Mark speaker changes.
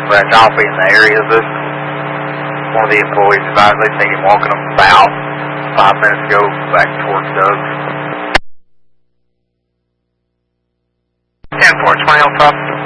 Speaker 1: branch. I'll be in the area. One of the employees advised they seen him walking about 5 minutes ago back towards Doug's.
Speaker 2: 10-4, 20 on top.